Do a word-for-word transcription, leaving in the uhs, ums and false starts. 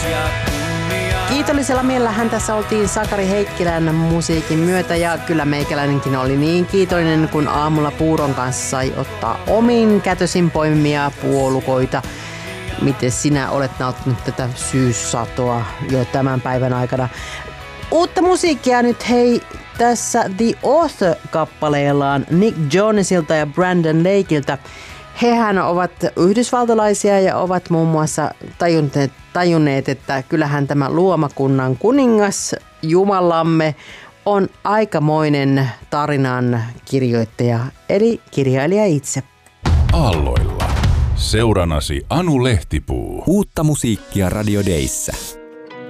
Kiitollisella mielellähän tässä oltiin Sakari Heikkilän musiikin myötä ja kyllä meikäläinenkin oli niin kiitollinen, kun aamulla puuron kanssa sai ottaa omin kätösin poimimia puolukoita. Miten sinä olet nauttinut tätä syyssatoa jo tämän päivän aikana? Uutta musiikkia nyt hei tässä The Author-kappaleellaan Nick Jonasilta ja Brandon Lakeilta. Hehän ovat yhdysvaltalaisia ja ovat muun muassa tajunneet, tajunneet, että kyllähän tämä luomakunnan kuningas Jumalamme on aikamoinen tarinan kirjoittaja, eli kirjailija itse. Aalloilla. Seuranasi Anu Lehtipuu. Uutta musiikkia Radio Dayssä.